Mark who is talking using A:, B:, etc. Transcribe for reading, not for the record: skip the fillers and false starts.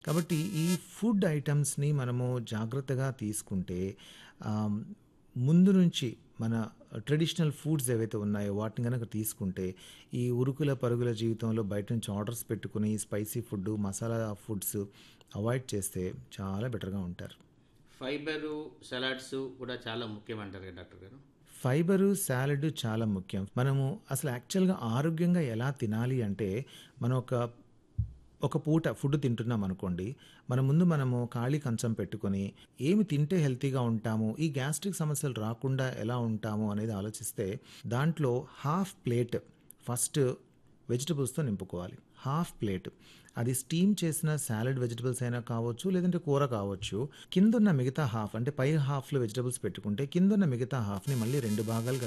A: కాబట్టి ఈ ఫుడ్ ఐటెమ్స్‌ని మనము జాగ్రత్తగా తీసుకుంటే ఆహ్, ముందు నుంచి మన ట్రెడిషనల్ ఫుడ్స్ ఏవైతే ఉన్నాయో వాటిని గనక తీసుకుంటే, ఈ ఉరుకుల పరుగుల జీవితంలో బయట నుంచి ఆర్డర్స్ పెట్టుకొని spicy food, masala foods avoid చేస్తే చాలా బెటర్‌గా ఉంటారు.
B: ఫైబరు, సలాడ్స్ కూడా చాలా ముఖ్యమంటారు కదా డాక్టర్ గారు?
A: ఫైబరు, సాలడ్ చాలా ముఖ్యం. మనము అసలు యాక్చువల్‌గా ఆరోగ్యంగా ఎలా తినాలి అంటే, మనం ఒక పూట ఫుడ్ తింటున్నామనుకోండి, మన ముందు మనము ఖాళీ కంచం పెట్టుకొని, ఏమి తింటే హెల్తీగా ఉంటాము, ఈ గ్యాస్ట్రిక్ సమస్యలు రాకుండా ఎలా ఉంటాము అనేది ఆలోచిస్తే, దాంట్లో half plate first వెజిటబుల్స్‌తో నింపుకోవాలి. Half plate. అది స్టీమ్ చేసిన సాలడ్ వెజిటబుల్స్ అయినా కావచ్చు, లేదంటే కూర కావచ్చు. కిందున్న మిగతా హాఫ్ అంటే పై హాఫ్‌లో వెజిటబుల్స్ పెట్టుకుంటే, కిందున్న మిగతా హాఫ్‌ని మళ్ళీ 2 భాగాలుగా